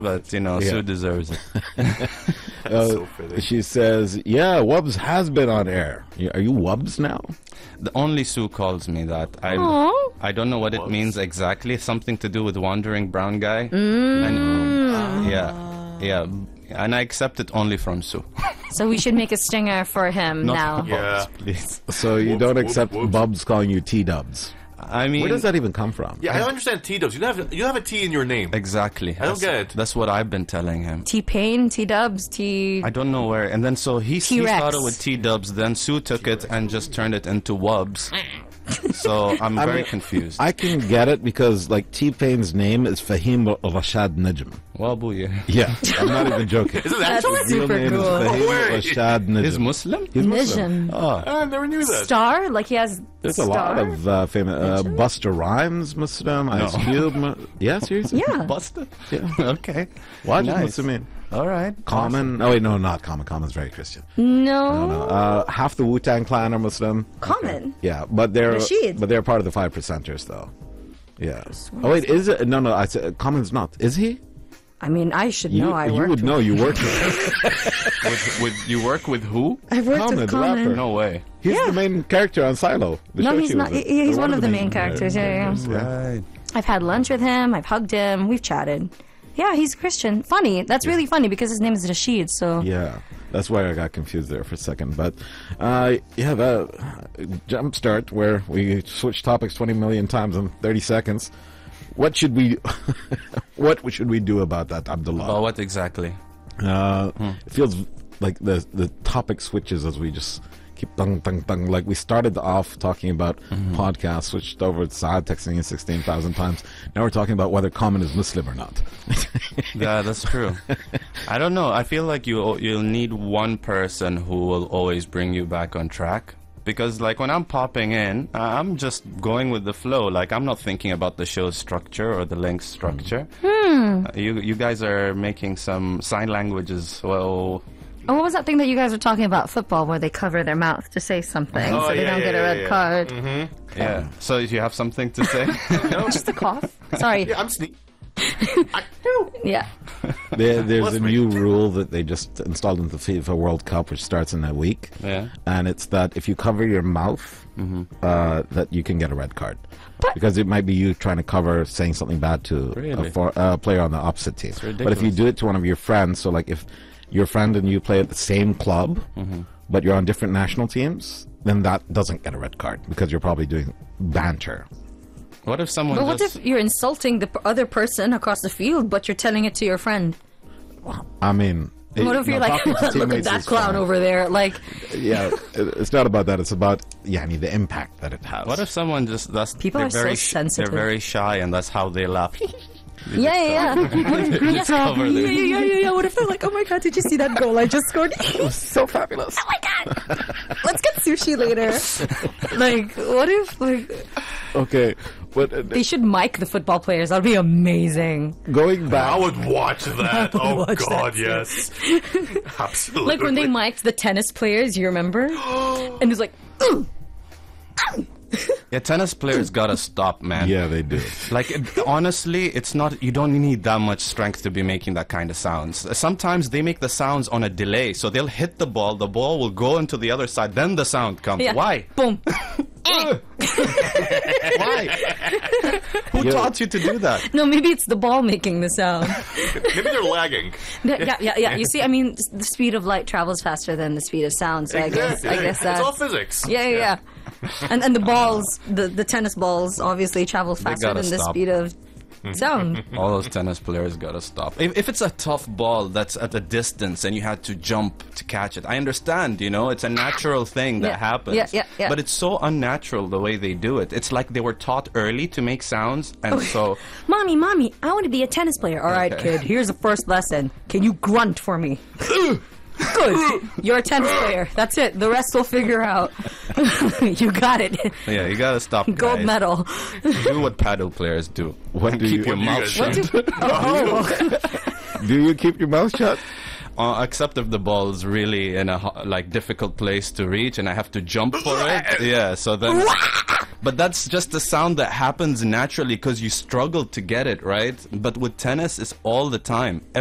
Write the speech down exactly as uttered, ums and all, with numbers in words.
but you know, Yeah. Sue deserves it. Uh, so fitting. she says, "Yeah, Wubbs has been on air. Y- Are you Wubbs now?" The only Sue calls me that. I Aw. I don't know what it Whoops. means exactly. Something to do with wandering brown guy. Mm. And, yeah, yeah, and I accept it only from Sue. So we should make a stinger for him Not now. from Yeah. Bubs, please. So you Whoops, don't whoops, accept whoops. Bubs calling you T-Dubs. I mean, Where does that even come from? Yeah, I understand T-dubs. You have you have a T in your name. exactly. I don't That's- get it. That's what I've been telling him. T-Pain, T-Dubs, T... I don't know where. And then so he, he T-Rex. started with T-dubs, then Sue took it and just turned it into Wubbs. So I'm I very mean, confused. I can get it because, like, T-Pain's name is Fahim Rashad Najm. Wabu, yeah. Yeah, I'm not even joking. Is it That's actually? His real super name cool. is Fahim way. Rashad Najm. He's Muslim? He's Muslim. Vision. Oh, I never knew that. Star? Like he has There's a star? lot of uh, famous. Uh, Najm? Busta Rhymes Muslim. Ice Cube. mu- Yeah, seriously. Yeah. busted? Yeah. Okay. Why did Nice. Muslim? All right. Common. Oh wait, no, not Common. Common's very Christian. No. No, uh, half the Wu-Tang Clan are Muslim. Common. Yeah, but they're Rashid. but they're part of the five percenters, though. Yeah. Oh wait, is it? No, no. I said Common's not. Is he? I mean, I should You, know. I you worked would with know. You worked with him. With, with, you work with who? I've worked Common, with the rapper. Common. No way. He's Yeah. the main character on Silo. the No, show he's she not. was in. He- he's Or one of the main characters. Yeah, yeah. Right. I've had lunch with him. I've hugged him. We've chatted. Yeah, he's Christian. Funny. That's really funny because his name is Rashid. So Yeah, that's why I got confused there for a second. But uh, yeah, the jump start where we switch topics twenty million times in thirty seconds. What should we? What should we do about that, Abdullah? But what exactly? Uh, It feels like the the topic switches as we just keep tung tung tung. Like we started off talking about podcasts, switched over to Saad texting in sixteen thousand times. Now we're talking about whether Common is Muslim or not. Yeah, that's true. I don't know. I feel like you you'll need one person who will always bring you back on track. Because like when I'm popping in, uh, I'm just going with the flow. Like I'm not thinking about the show's structure or the link structure. Uh, you you guys are making some sign languages. Well, Oh, what was that thing that you guys were talking about? Football, where they cover their mouth to say something, Oh, so they yeah, don't yeah, get a yeah, red yeah. card. yeah. So if you have something to say, Just a cough. Sorry. Yeah, I'm sneaking. Yeah. There, there's Bless a me. new rule that they just installed into the FIFA World Cup, which starts in a week. Yeah. And it's that if you cover your mouth, uh, that you can get a red card. But- Because it might be you trying to cover saying something bad to Really? a for, uh, player on the opposite team. But if you ridiculous. do it to one of your friends, so like if your friend and you play at the same club, but you're on different national teams, then that doesn't get a red card because you're probably doing banter. what if someone But what just if you're insulting the p- other person across the field, but you're telling it to your friend? I mean... it- What if no, you're like, talking to look at teammates that is clown fine. over there? Like, Yeah, it- it's not about that. It's about yeah, I mean the impact that it has. What if someone just that's People they're are so very sh- sensitive. They're very shy and that's how they laugh. yeah, yeah, yeah. What if, yeah, cover yeah, their- yeah, yeah, yeah, yeah. What if they're like, oh my god, did you see that goal I just scored? It was so fabulous. Oh my god! Let's get sushi later. Like, what if like Okay, but uh, they should mic the football players? That'd be amazing. going I back, would watch that. Oh watch God, that, yes, absolutely. Like when they mic'd the tennis players, you remember? And it's like, "Ugh." Yeah, tennis players gotta stop, man. yeah, they do. Like it, honestly, it's not. You don't need that much strength to be making that kind of sounds. Sometimes they make the sounds on a delay, so they'll hit the ball. The ball will go into the other side, then the sound comes. yeah. Why? Boom. Why? Who Yeah. taught you to do that? No, maybe it's the ball making the sound. Maybe they're lagging. Yeah, yeah, yeah, yeah. You see, I mean, s- the speed of light travels faster than the speed of sound. So I guess, I guess that. It's all physics. Yeah, yeah, yeah. And and the balls, the the tennis balls, obviously travel faster gotta than the stop. speed of sound. All those tennis players gotta stop. If, if it's a tough ball that's at a distance and you had to jump to catch it, I understand. You know, it's a natural thing that Yeah, happens. yeah, yeah, yeah. But it's so unnatural the way they do it. It's like they were taught early to make sounds, and so Mommy, mommy, I want to be a tennis player. All right, Okay. kid. Here's the first lesson. Can you grunt for me? Good. You're a tennis player. That's it. The rest we'll figure out. You got it. yeah, you gotta stop. Gold guys. medal. Do what paddle players do. What do Keep you- your what do you mouth guys shut. What do- oh, oh. Do you keep your mouth shut? Uh, except if the ball is really in a ho- like difficult place to reach, and I have to jump for it. Yeah, so then But that's just a sound that happens naturally because you struggle to get it, right? But with tennis, it's all the time.